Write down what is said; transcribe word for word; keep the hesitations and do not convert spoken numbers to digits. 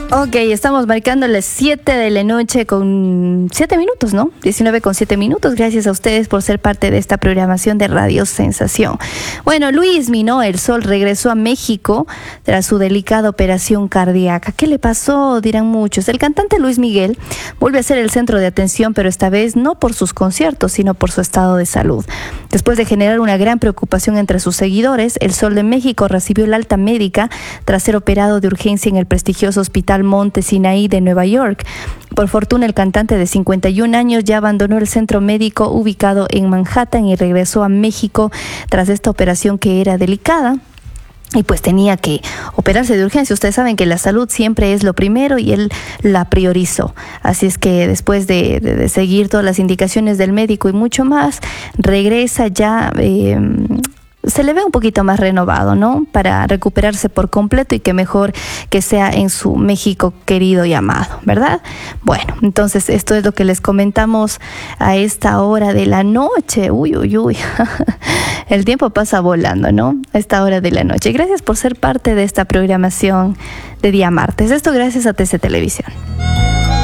Ok, estamos marcando las siete de la noche con siete minutos, ¿no? diecinueve con siete minutos. Gracias a ustedes por ser parte de esta programación de Radio Sensación. Bueno, Luismi, ¿no? El Sol regresó a México tras su delicada operación cardíaca. ¿Qué le pasó? Dirán muchos. El cantante Luis Miguel vuelve a ser el centro de atención, pero esta vez no por sus conciertos, sino por su estado de salud. Después de generar una gran preocupación entre sus seguidores, el Sol de México recibió el alta médica tras ser operado de urgencia en el prestigioso hospital Monte Sinaí de Nueva York. Por fortuna, el cantante de cincuenta y un años ya abandonó el centro médico ubicado en Manhattan y regresó a México tras esta operación que era delicada. Y pues tenía que operarse de urgencia. Ustedes saben que la salud siempre es lo primero y él la priorizó. Así es que después de, de, de seguir todas las indicaciones del médico y mucho más, regresa ya... Eh, se le ve un poquito más renovado, ¿no? Para recuperarse por completo y que mejor que sea en su México querido y amado, ¿verdad? Bueno, entonces esto es lo que les comentamos a esta hora de la noche. Uy, uy, uy. El tiempo pasa volando, ¿no? A esta hora de la noche. Gracias por ser parte de esta programación de día martes. Esto gracias a T C Televisión.